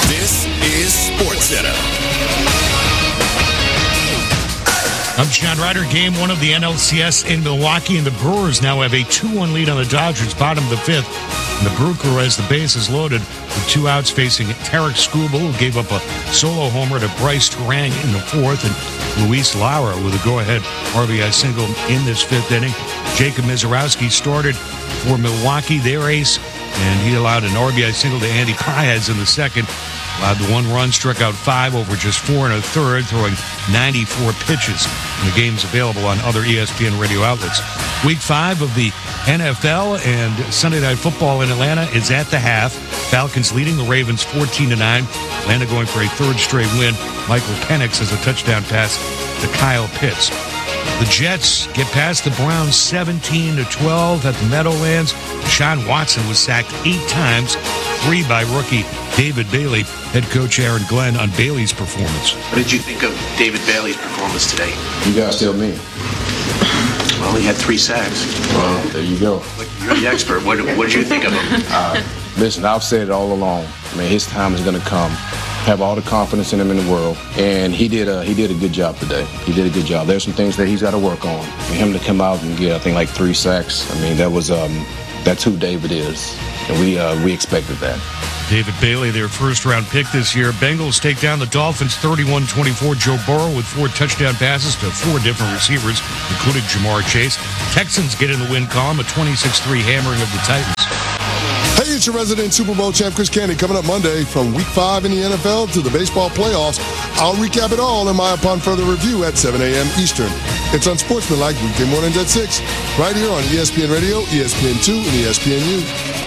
This is SportsCenter. I'm John Ryder. Game 1 of the NLCS in Milwaukee, and the Brewers now have a 2-1 lead on the Dodgers, bottom of the 5th. And the Brew Crew has the bases loaded with 2 outs facing Tarek Skubal, who gave up a solo homer to Bryce Turang in the 4th, and Luis Lara with a go-ahead RBI single in this 5th inning. Jacob Mizorowski started for Milwaukee, their ace, and he allowed an RBI single to Andy Paez in the 2nd. Allowed the 1 run, struck out 5 over just 4 1/3, throwing 94 pitches. And the game's available on other ESPN radio outlets. Week 5 of the NFL and Sunday Night Football in Atlanta is at the half. Falcons leading the Ravens 14-9. Atlanta going for a 3rd straight win. Michael Penix has a touchdown pass to Kyle Pitts. The Jets get past the Browns 17-12 at the Meadowlands. Deshaun Watson was sacked 8 times, 3 by rookie David Bailey. Head coach Aaron Glenn on Bailey's performance. What did you think of David Bailey's performance today? You guys tell me. Well, he had 3 sacks. Well, there you go. You're the expert. What did you think of him? Listen, I've said it all along. I mean, his time is going to come. Have all the confidence in him in the world, and he did a good job today. He did a good job. There's some things that he's got to work on. For him to come out and get, I think, like 3 sacks. I mean, that's who David is, and we expected that. David Bailey, their first-round pick this year. Bengals take down the Dolphins 31-24. Joe Burrow with 4 touchdown passes to 4 different receivers, including Jamar Chase. Texans get in the win column, a 26-3 hammering of the Titans. Hey, it's your resident Super Bowl champ, Chris Candy, coming up Monday from Week 5 in the NFL to the baseball playoffs. I'll recap it all in my Upon Further review at 7 a.m. Eastern. It's Unsportsmanlike weekday mornings at 6, right here on ESPN Radio, ESPN2, and ESPNU.